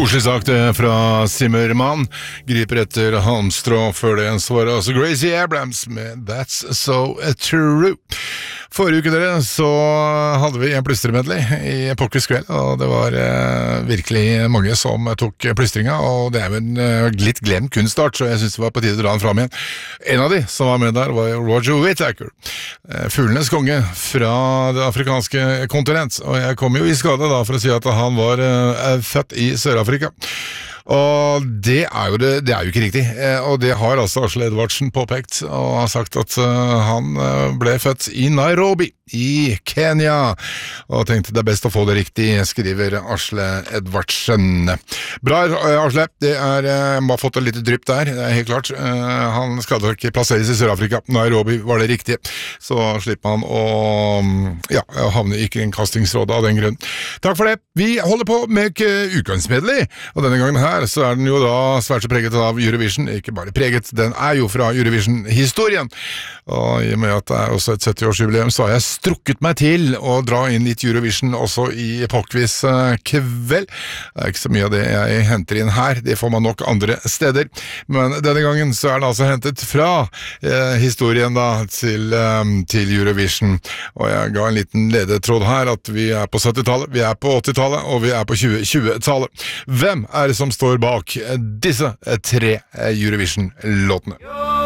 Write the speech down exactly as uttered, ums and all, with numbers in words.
Koselig sagt fra Zimmermann. Griper etter halmstrå før det så var det altså Gracie Abrams med That's So True. Forrige uke dere, så hadde vi en plystremedley i Pokkers kveld, og det var eh, virkelig mange som tok plystringa, og det er jo en eh, litt glemt kunstart, så jeg synes det var på tide å dra den fram igjen. En av de som var med der var Roger Whittaker, eh, fuglenes konge fra det afrikanske kontinent, og jeg kom jo i skade da for å si at han var eh, født i Sør-Afrika. Og det er jo, det, det er jo ikke riktig, og det har altså Asle Edvardsen påpekt, og har sagt at uh, han ble født i Nairobi i Kenya, og tenkte det er best å få det riktig, skriver Asle Edvardsen. Bra, Asle, det er, man har fått et lite drypp der, det er helt klart. Uh, han skal da ikke plasseres i Sør-Afrika, Nairobi var det riktig, så slipper han å ja, havne i kringkastingsrådet av den grunn. Takk for det, vi holder på med ukensmedley, og denne gangen her så er den jo da svært så preget av Eurovision, ikke bare preget, den er jo fra Eurovision-historien, og i og med at det er også et sytti-årsjubileum, så har jeg strukket meg til å dra inn litt Eurovision også i Popquiz kveld. Det er ikke så mye av det jeg henter inn her, det får man nok andre steder, men denne gangen så er det altså hentet fra eh, historien da til, um, til Eurovision, og jeg ga en liten ledetråd her at vi er på sytti-tallet, vi er på åtti-tallet, og vi er på tjue tjue-tallet. Hvem er det som står bak disse tre Eurovision-låtene?